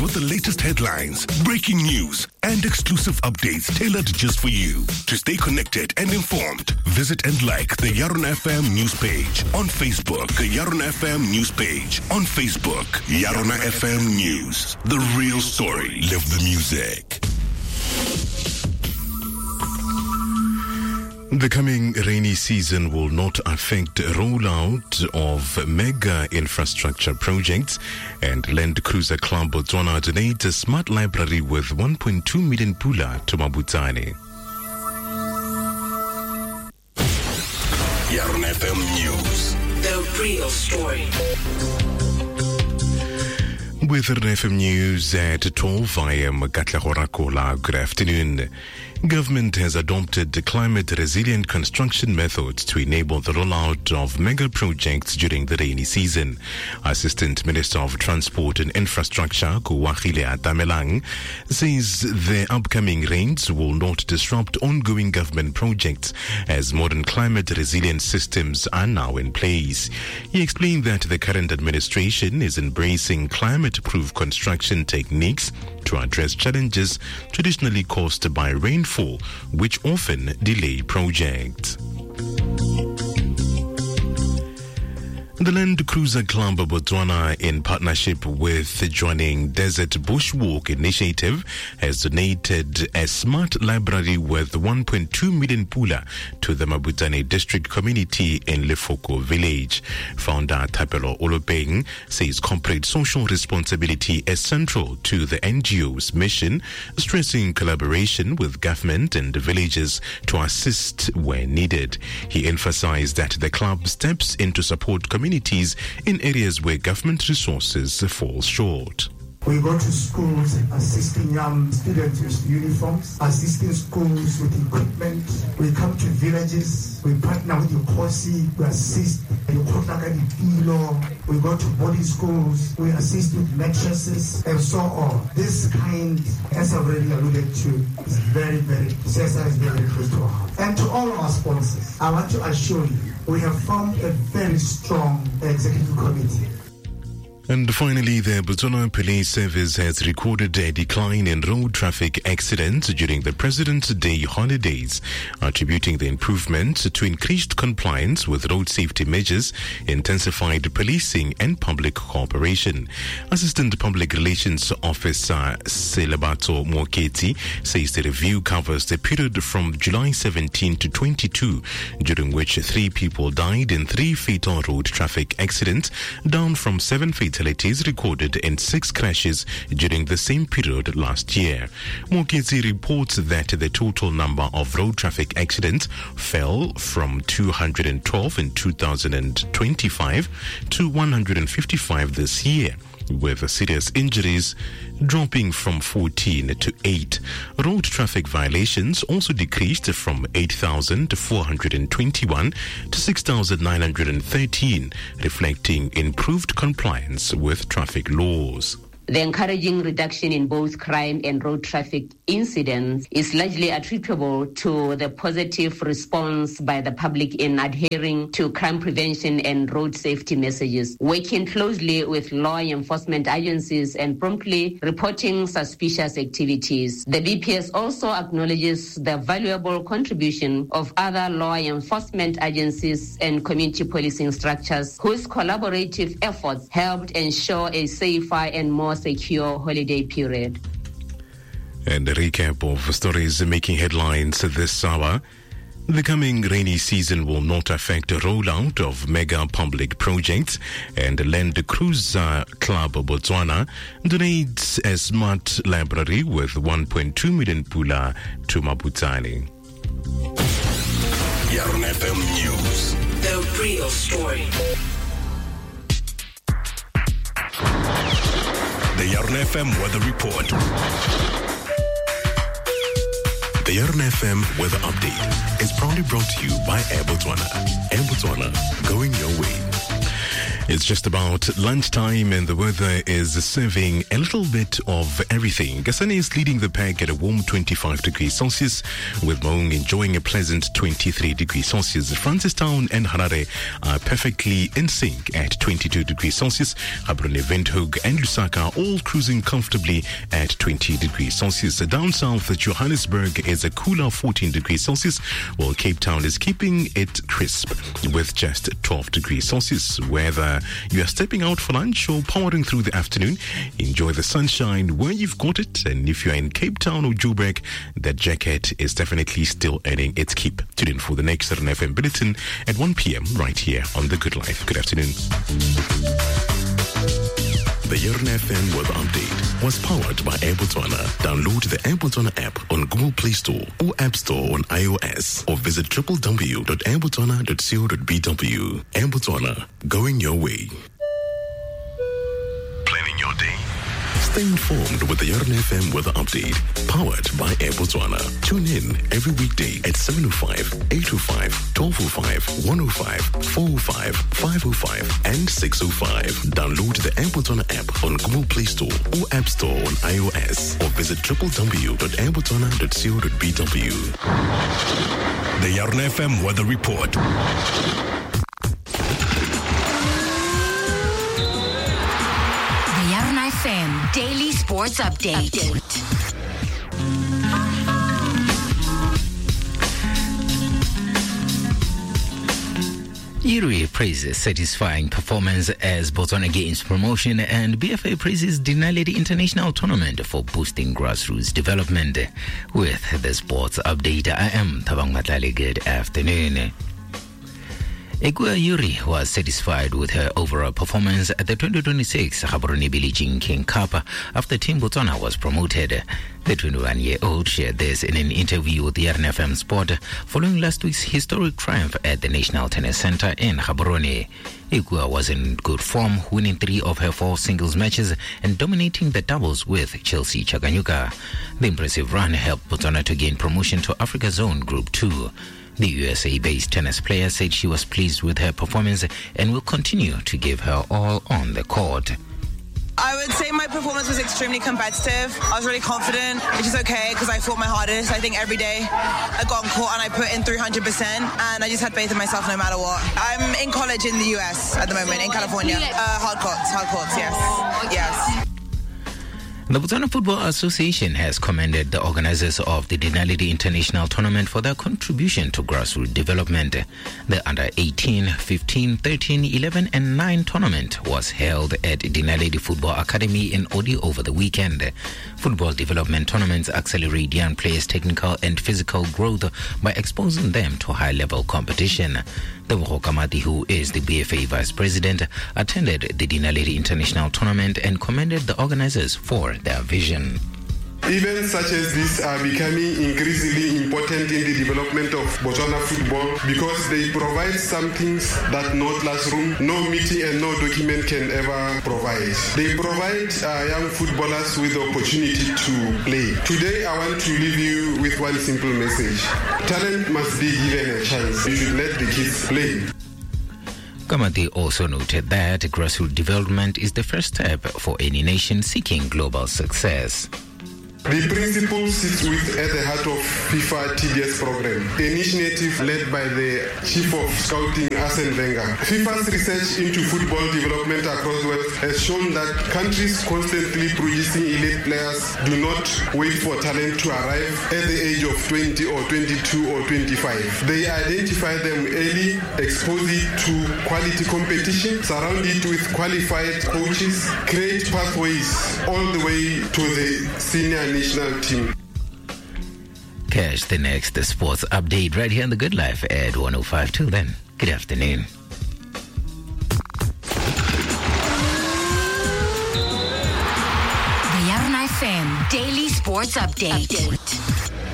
with the latest headlines, breaking news, and exclusive updates tailored just for you. To stay connected and informed, visit and like the Yaron FM news page on Facebook. The Yaron FM news page on Facebook. Yaron FM News. The real story. Live the music. The coming rainy season will not affect rollout of mega infrastructure projects, and Land Cruiser Club Botswana donates a smart library with 1.2 million pula to Mabutane. Yaron FM News. The real story. With RFM News at 12, I am Katla Horakola. Good afternoon. Government has adopted climate-resilient construction methods to enable the rollout of mega projects during the rainy season. Assistant Minister of Transport and Infrastructure, Kuwahile Atamelang, says the upcoming rains will not disrupt ongoing government projects as modern climate-resilient systems are now in place. He explained that the current administration is embracing climate-proof construction techniques to address challenges traditionally caused by rainfall, which often delay projects. The Land Cruiser Club Botswana, in partnership with the Joining Desert Bushwalk Initiative, has donated a smart library worth 1.2 million pula to the Mabutane district community in Lefoko village. Founder Thapelo Olopeng says corporate social responsibility is central to the NGO's mission, stressing collaboration with government and villages to assist where needed. He emphasized that the club steps in to support communities in areas where government resources fall short. We go to schools assisting young students with uniforms, assisting schools with equipment. We come to villages, we partner with Ukosi, we assist we go to boarding schools, we assist with mattresses and so on. This kind, as I've already alluded to, is very, very close to our heart. And to all our sponsors, I want to assure you, we have formed a very strong executive committee. And finally, the Botswana Police Service has recorded a decline in road traffic accidents during the President's Day holidays, attributing the improvement to increased compliance with road safety measures, intensified policing, and public cooperation. Assistant Public Relations Officer Selabato Moketi says the review covers the period from July 17 to 22, during which 3 people died in 3 fatal road traffic accidents, down from 7 fatalities recorded in 6 crashes during the same period last year. Mokezi reports that the total number of road traffic accidents fell from 212 in 2025 to 155 this year, with serious injuries dropping from 14 to 8. Road traffic violations also decreased from 8,421 to 6,913, reflecting improved compliance with traffic laws. The encouraging reduction in both crime and road traffic incidents is largely attributable to the positive response by the public in adhering to crime prevention and road safety messages, working closely with law enforcement agencies and promptly reporting suspicious activities. The BPS also acknowledges the valuable contribution of other law enforcement agencies and community policing structures whose collaborative efforts helped ensure a safer and more secure holiday period. And a recap of stories making headlines this hour. The coming rainy season will not affect the rollout of mega public projects, and Land Cruiser Club Botswana donates a smart library with 1.2 million pula to Mabutane. Yaron FM News. The real story. The Yaron FM Weather Report. The Yaron FM Weather Update is proudly brought to you by Air Botswana. Air Botswana, going your way. It's just about lunchtime and the weather is serving a little bit of everything. Kasane is leading the pack at a warm 25 degrees Celsius, with Maung enjoying a pleasant 23 degrees Celsius. Francistown and Harare are perfectly in sync at 22 degrees Celsius. Gaborone, Windhoek and Lusaka all cruising comfortably at 20 degrees Celsius. Down south, Johannesburg is a cooler 14 degrees Celsius, while Cape Town is keeping it crisp with just 12 degrees Celsius. Whether you are stepping out for lunch or powering through the afternoon, enjoy the sunshine where you've got it. And if you're in Cape Town or Joburg, that jacket is definitely still earning its keep. Tune in for the next FM Bulletin at 1 p.m. right here on The Good Life. Good afternoon. The Yarn FM weather update was powered by Air Botswana. Download the Air Botswana app on Google Play Store or App Store on iOS, or visit www.airbotswana.co.bw. Air Botswana, going your way. Planning your day. Stay informed with the Yarn FM weather update, powered by Air Botswana. Tune in every weekday at 7:05, 8:05, 12:05, 1:05, 4:05, 5:05, and 6:05. Download the Air Botswana app on Google Play Store or App Store on iOS, or visit www.airbotswana.co.bw. The Yarn FM weather report. FM Daily Sports Update. Yuri praises satisfying performance as Botswana gains promotion, and BFA praises Dinaledi International Tournament for boosting grassroots development. With the sports update, I am Thabang Matlali. Good afternoon. Egua Yuri was satisfied with her overall performance at the 2026 Gaborone Billie Jean King Cup after Team Botswana was promoted. The 21-year-old shared this in an interview with Yarn FM Sport following last week's historic triumph at the National Tennis Center in Gaborone. Egua was in good form, winning 3 of her 4 singles matches and dominating the doubles with Chelsea Chaganyuka. The impressive run helped Botswana to gain promotion to Africa Zone Group 2. The USA-based tennis player said she was pleased with her performance and will continue to give her all on the court. I would say my performance was extremely competitive. I was really confident, which is okay because I fought my hardest. I think every day I got on court and I put in 300%, and I just had faith in myself no matter what. I'm in college in the US at the moment, in California. Hard courts, yes. Yes. The Botswana Football Association has commended the organizers of the Dinaledi International Tournament for their contribution to grassroots development. The Under 18, 15, 13, 11 and 9 tournament was held at Dinaledi Football Academy in Odi over the weekend. Football development tournaments accelerate young players' technical and physical growth by exposing them to high-level competition. The Kamati, who is the BFA Vice President, attended the Dinaledi International Tournament and commended the organizers for their vision. Events such as this are becoming increasingly important in the development of Botswana football because they provide some things that no classroom, no meeting and no document can ever provide. They provide young footballers with the opportunity to play. Today I want to leave you with one simple message. Talent must be given a chance. You should let the kids play. Kamati also noted that grassroots development is the first step for any nation seeking global success. The principle sits at the heart of FIFA TDS program, an initiative led by the Chief of Scouting, Arsene Wenger. FIFA's research into football development across the world has shown that countries constantly producing elite players do not wait for talent to arrive at the age of 20 or 22 or 25. They identify them early, expose it to quality competition, surround it with qualified coaches, create pathways all the way to the senior national team. Catch the next sports update right here on The Good Life at 105.2 then. Good afternoon. The Yarn FM Daily Sports Update.